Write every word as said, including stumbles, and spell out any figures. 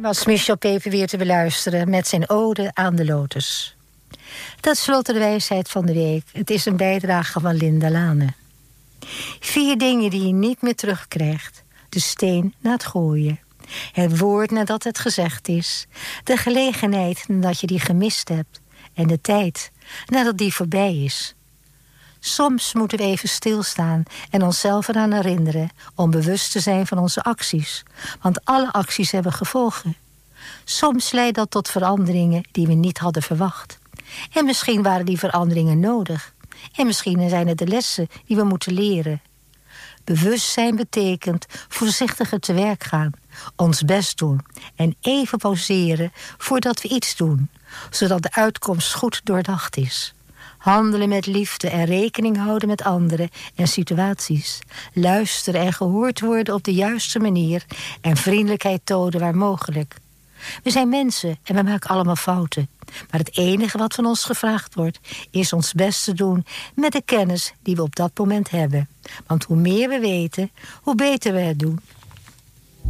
was Michel Peper weer te beluisteren met zijn ode aan de lotus. Tot slot de wijsheid van de week. Het is een bijdrage van Linda Lane. Vier dingen die je niet meer terugkrijgt. De steen na het gooien. Het woord nadat het gezegd is. De gelegenheid nadat je die gemist hebt. En de tijd nadat die voorbij is. Soms moeten we even stilstaan en onszelf eraan herinneren om bewust te zijn van onze acties. Want alle acties hebben gevolgen. Soms leidt dat tot veranderingen die we niet hadden verwacht. En misschien waren die veranderingen nodig. En misschien zijn het de lessen die we moeten leren. Bewustzijn betekent voorzichtiger te werk gaan, ons best doen en even pauzeren voordat we iets doen, zodat de uitkomst goed doordacht is. Handelen met liefde en rekening houden met anderen en situaties. Luisteren en gehoord worden op de juiste manier en vriendelijkheid tonen waar mogelijk. We zijn mensen en we maken allemaal fouten. Maar het enige wat van ons gevraagd wordt, is ons best te doen met de kennis die we op dat moment hebben. Want hoe meer we weten, hoe beter we het doen.